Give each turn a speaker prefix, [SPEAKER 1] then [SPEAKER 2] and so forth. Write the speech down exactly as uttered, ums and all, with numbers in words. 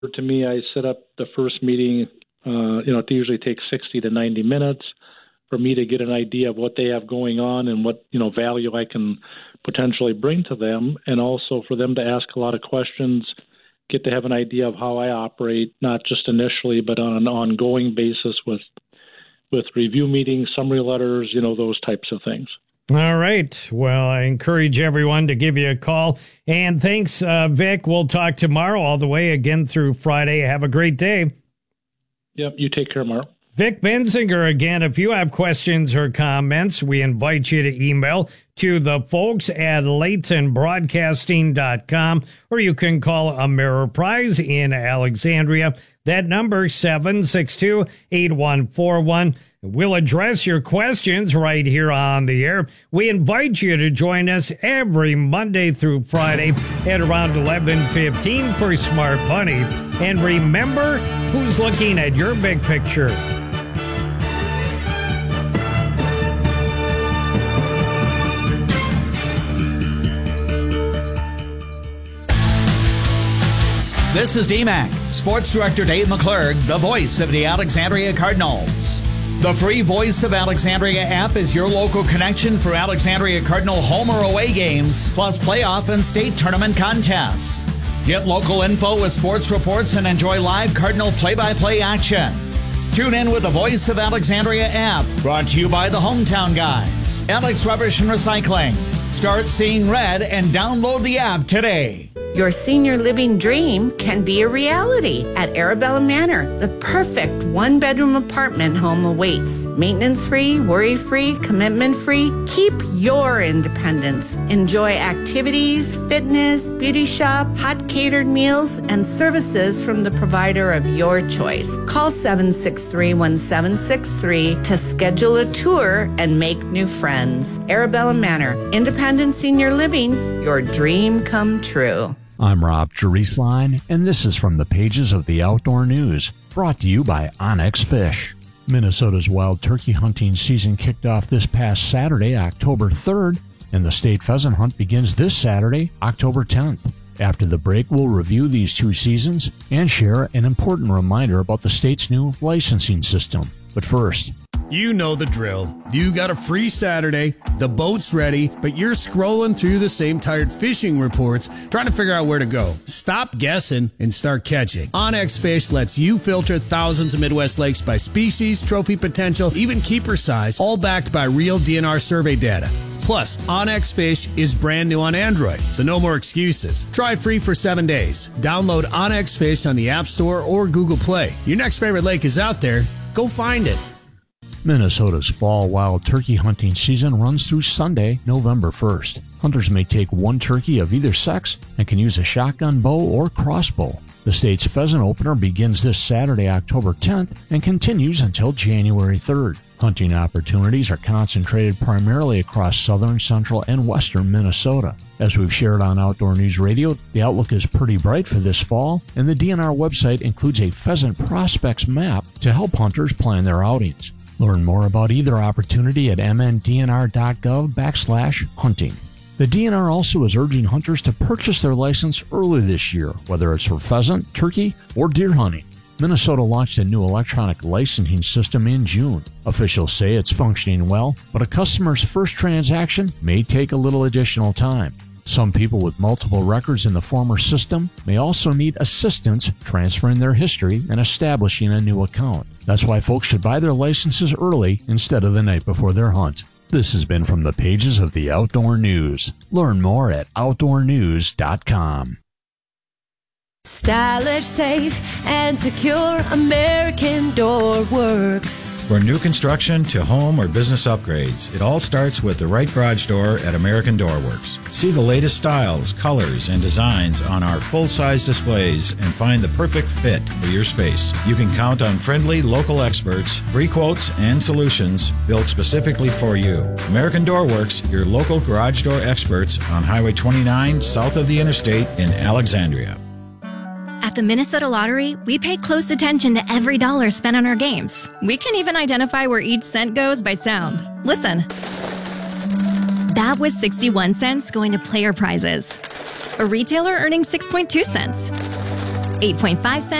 [SPEAKER 1] to me, I set up the first meeting. Uh, you know, it usually takes sixty to ninety minutes for me to get an idea of what they have going on and what, you know, value I can potentially bring to them, and also for them to ask a lot of questions, get to have an idea of how I operate, not just initially, but on an ongoing basis with with review meetings, summary letters, you know, those types of things.
[SPEAKER 2] All right. Well, I encourage everyone to give you a call. And thanks, uh, Vic. We'll talk tomorrow all the way again through Friday. Have a great day.
[SPEAKER 1] Yep. You take care, Mark.
[SPEAKER 2] Vic Benzinger, again, if you have questions or comments, we invite you to email to the folks at Layton Broadcasting dot com, or you can call Ameriprise in Alexandria. That number, seven six two, eight one four one. We'll address your questions right here on the air. We invite you to join us every Monday through Friday at around eleven fifteen for Smart Money. And remember, who's looking at your big picture?
[SPEAKER 3] This is D MAC, Sports Director Dave McClurg, the voice of the Alexandria Cardinals. The free Voice of Alexandria app is your local connection for Alexandria Cardinal home or away games, plus playoff and state tournament contests. Get local info with sports reports and enjoy live Cardinal play-by-play action. Tune in with the Voice of Alexandria app, brought to you by the Hometown Guys, Alex Rubbish and Recycling. Start seeing red and download the app today.
[SPEAKER 4] Your senior living dream can be a reality at Arabella Manor. The perfect one-bedroom apartment home awaits. Maintenance-free, worry-free, commitment-free. Keep your independence. Enjoy activities, fitness, beauty shop, hot catered meals, and services from the provider of your choice. Call seven six three, one seven six three to schedule a tour and make new friends. Arabella Manor, independent senior living, your dream come true.
[SPEAKER 5] I'm Rob Jerusalem, and this is from the pages of the Outdoor News, brought to you by Onyx Fish. Minnesota's wild turkey hunting season kicked off this past Saturday, October third, and the state pheasant hunt begins this Saturday, October tenth. After the break, we'll review these two seasons and share an important reminder about the state's new licensing system. But first,
[SPEAKER 6] you know the drill. You got a free Saturday, the boat's ready, but you're scrolling through the same tired fishing reports trying to figure out where to go. Stop guessing and start catching. Onyx Fish lets you filter thousands of Midwest lakes by species, trophy potential, even keeper size, all backed by real D N R survey data. Plus, Onyx Fish is brand new on Android, so no more excuses. Try it free for seven days. Download Onyx Fish on the App Store or Google Play. Your next favorite lake is out there. Go find it.
[SPEAKER 5] Minnesota's fall wild turkey hunting season runs through Sunday, November first. Hunters may take one turkey of either sex and can use a shotgun bow or crossbow. The state's pheasant opener begins this Saturday, October tenth, and continues until January third. Hunting opportunities are concentrated primarily across southern, central, and western Minnesota. As we've shared on Outdoor News Radio, the outlook is pretty bright for this fall, and the D N R website includes a pheasant prospects map to help hunters plan their outings. Learn more about either opportunity at m n d n r dot gov backslash hunting. The D N R also is urging hunters to purchase their license early this year, whether it's for pheasant, turkey, or deer hunting. Minnesota launched a new electronic licensing system in June. Officials say it's functioning well, but a customer's first transaction may take a little additional time. Some people with multiple records in the former system may also need assistance transferring their history and establishing a new account. That's why folks should buy their licenses early instead of the night before their hunt. This has been from the pages of the Outdoor News. Learn more at outdoor news dot com.
[SPEAKER 7] Stylish, safe, and secure American Door Works.
[SPEAKER 8] For new construction to home or business upgrades, it all starts with the right garage door at American Door Works. See the latest styles, colors, and designs on our full-size displays and find the perfect fit for your space. You can count on friendly local experts, free quotes, and solutions built specifically for you. American Door Works, your local garage door experts on Highway twenty-nine south of the interstate in Alexandria.
[SPEAKER 9] At the Minnesota Lottery, we pay close attention to every dollar spent on our games. We can even identify where each cent goes by sound. Listen. That was sixty-one cents going to player prizes. A retailer earning six point two cents. eight point five cents